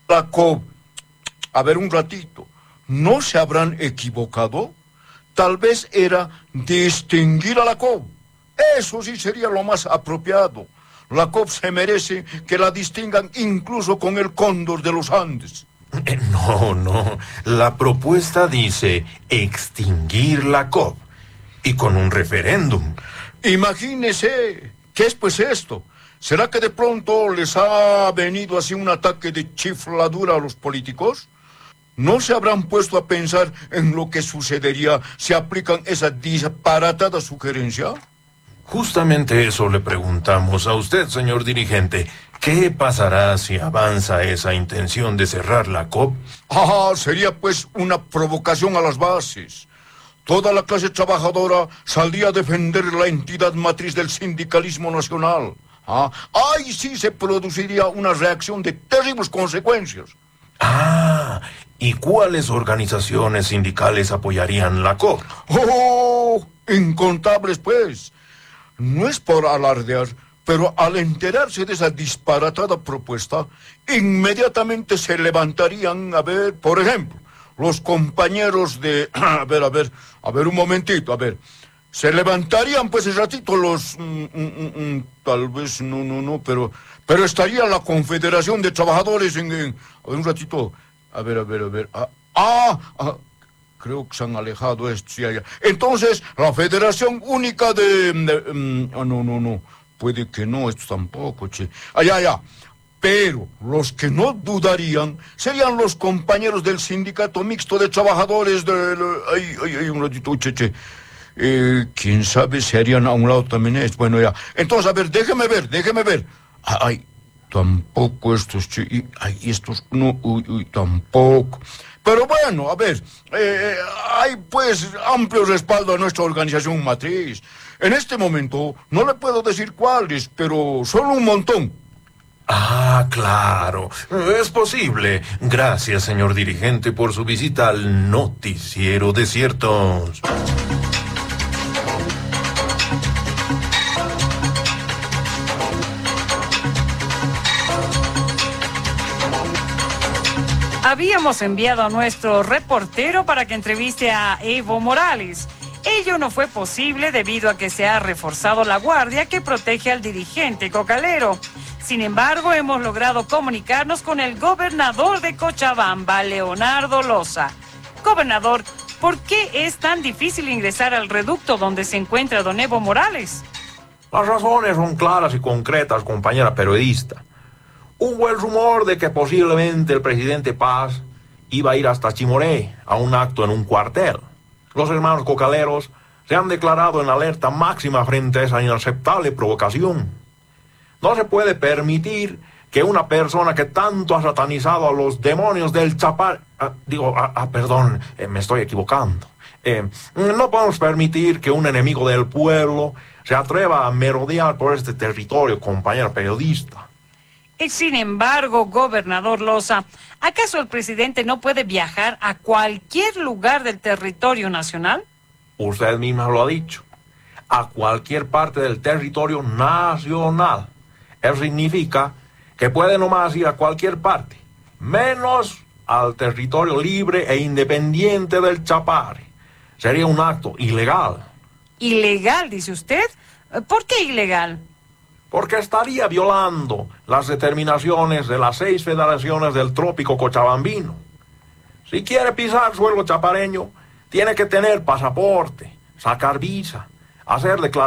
La COP. A ver un ratito. ¿No se habrán equivocado? Tal vez era distinguir a la COP. Eso sí sería lo más apropiado. La COP se merece que la distingan incluso con el cóndor de los Andes. No. La propuesta dice extinguir la COP. Y con un referéndum. Imagínese, ¿qué es pues esto? ¿Será que de pronto les ha venido así un ataque de chifladura a los políticos? ¿No se habrán puesto a pensar en lo que sucedería si aplican esa disparatada sugerencia? Justamente eso le preguntamos a usted, señor dirigente. ¿Qué pasará si avanza esa intención de cerrar la COP? Sería pues una provocación a las bases. Toda la clase trabajadora saldría a defender la entidad matriz del sindicalismo nacional. Ahí sí se produciría una reacción de terribles consecuencias. ¿Y cuáles organizaciones sindicales apoyarían la COP? Incontables pues. No es por alardear, pero al enterarse de esa disparatada propuesta, inmediatamente se levantarían, por ejemplo, los compañeros de... A ver un momentito, se levantarían pues el ratito los... tal vez no, pero estaría la Confederación de Trabajadores en... A ver un ratito, creo que se han alejado estos, ya. Entonces, la Federación Única de... no, puede que no, estos tampoco, che. Ya. Pero los que no dudarían serían los compañeros del Sindicato Mixto de Trabajadores de... un ratito, che. Quién sabe si harían a un lado también esto. Bueno, ya. Entonces, déjeme ver. Tampoco estos, che. Estos no, tampoco. Pero bueno, hay pues amplio respaldo a nuestra organización matriz. En este momento no le puedo decir cuáles, pero solo un montón. Claro, es posible. Gracias, señor dirigente, por su visita al Noticiero Desiertos. Habíamos enviado a nuestro reportero para que entreviste a Evo Morales. Ello no fue posible debido a que se ha reforzado la guardia que protege al dirigente cocalero. Sin embargo, hemos logrado comunicarnos con el gobernador de Cochabamba, Leonardo Loza. Gobernador, ¿por qué es tan difícil ingresar al reducto donde se encuentra don Evo Morales? Las razones son claras y concretas, compañera periodista. Hubo el rumor de que posiblemente el presidente Paz iba a ir hasta Chimoré a un acto en un cuartel. Los hermanos cocaleros se han declarado en alerta máxima frente a esa inaceptable provocación. No se puede permitir que una persona que tanto ha satanizado a los demonios del Chapar... perdón, me estoy equivocando. No podemos permitir que un enemigo del pueblo se atreva a merodear por este territorio, compañera periodista. Sin embargo, gobernador Loza, ¿acaso el presidente no puede viajar a cualquier lugar del territorio nacional? Usted misma lo ha dicho. A cualquier parte del territorio nacional. Eso significa que puede nomás ir a cualquier parte, menos al territorio libre e independiente del Chapare. Sería un acto ilegal. ¿Ilegal, dice usted? ¿Por qué ilegal? Porque estaría violando las determinaciones de las 6 federaciones del trópico cochabambino. Si quiere pisar suelo chapareño, tiene que tener pasaporte, sacar visa, hacer declaraciones.